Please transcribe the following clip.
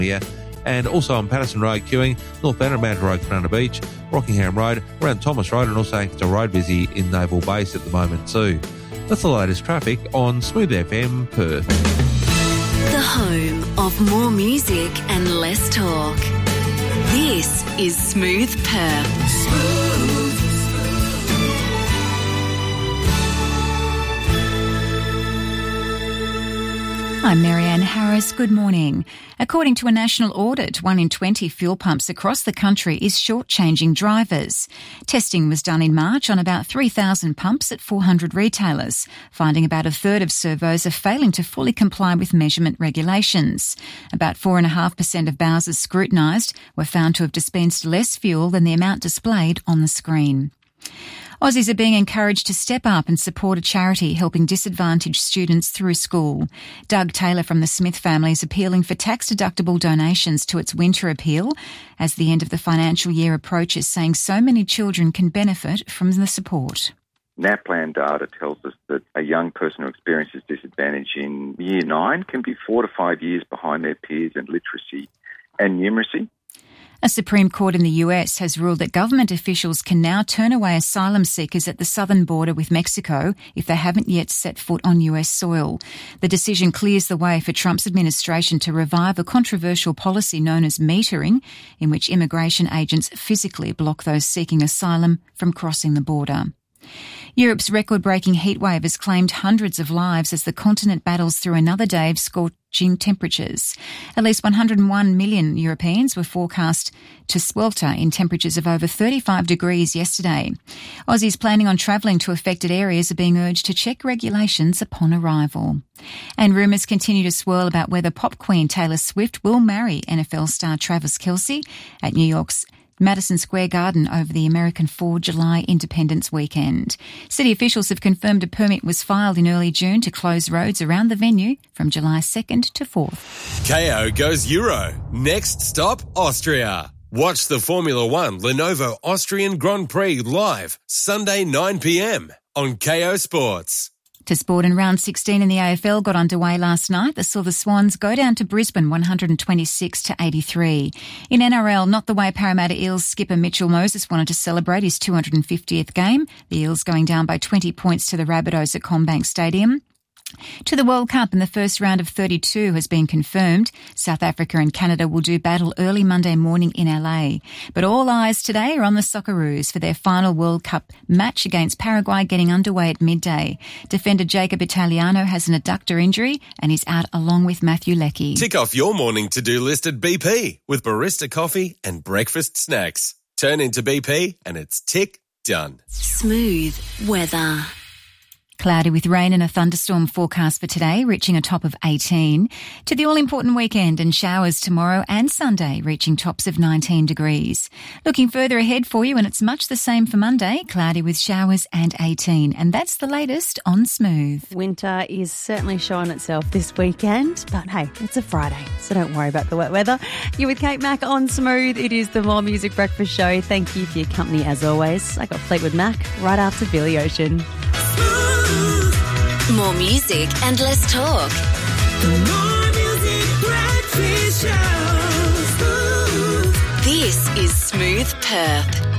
here. And also on Patterson Road queuing, North Bannerman Road, Corona Beach, Rockingham Road, around Thomas Road, and also it's a road busy in Naval Base at the moment too. That's the latest traffic on Smooth FM Perth. The home of more music and less talk. This is Smooth Perth. I'm Marianne Harris. Good morning. According to a national audit, 1 in 20 fuel pumps across the country is shortchanging drivers. Testing was done in March on about 3,000 pumps at 400 retailers, finding about a third of servos are failing to fully comply with measurement regulations. About 4.5% of bowsers scrutinised were found to have dispensed less fuel than the amount displayed on the screen. Aussies are being encouraged to step up and support a charity helping disadvantaged students through school. Doug Taylor from the Smith family is appealing for tax-deductible donations to its winter appeal as the end of the financial year approaches, saying so many children can benefit from the support. NAPLAN data tells us that a young person who experiences disadvantage in Year 9 can be 4 to 5 years behind their peers in literacy and numeracy. A Supreme Court in the US has ruled that government officials can now turn away asylum seekers at the southern border with Mexico if they haven't yet set foot on US soil. The decision clears the way for Trump's administration to revive a controversial policy known as metering, in which immigration agents physically block those seeking asylum from crossing the border. Europe's record-breaking heatwave has claimed hundreds of lives as the continent battles through another day of scorching temperatures. At least 101 million Europeans were forecast to swelter in temperatures of over 35 degrees yesterday. Aussies planning on travelling to affected areas are being urged to check regulations upon arrival. And rumours continue to swirl about whether pop queen Taylor Swift will marry NFL star Travis Kelce at New York's Madison Square Garden over the American 4 July Independence weekend. City officials have confirmed a permit was filed in early June to close roads around the venue from July 2nd to 4th. KO goes Euro. Next stop, Austria. Watch the Formula One Lenovo Austrian Grand Prix live Sunday 9 p.m. on KO Sports. To sport, and round 16 in the AFL got underway last night. The Silver Swans go down to Brisbane 126-83. In NRL, not the way Parramatta Eels skipper Mitchell Moses wanted to celebrate his 250th game. The Eels going down by 20 points to the Rabbitohs at CommBank Stadium. To the World Cup, in the first round of 32 has been confirmed. South Africa and Canada will do battle early Monday morning in LA. But all eyes today are on the Socceroos for their final World Cup match against Paraguay getting underway at midday. Defender Jacob Italiano has an adductor injury and is out along with Matthew Leckie. Tick off your morning to-do list at BP with barista coffee and breakfast snacks. Turn into BP and it's tick done. Smooth weather. Cloudy with rain and a thunderstorm forecast for today, reaching a top of 18. To the all-important weekend and showers tomorrow and Sunday, reaching tops of 19 degrees. Looking further ahead for you, and it's much the same for Monday, cloudy with showers and 18. And that's the latest on Smooth. Winter is certainly showing itself this weekend, but hey, it's a Friday, so don't worry about the wet weather. You're with Kate Mack on Smooth. It is the More Music Breakfast Show. Thank you for your company as always. I got Fleetwood Mac right after Billy Ocean. More music and less talk. More Music Breakfast Show. This is Smooth Perth.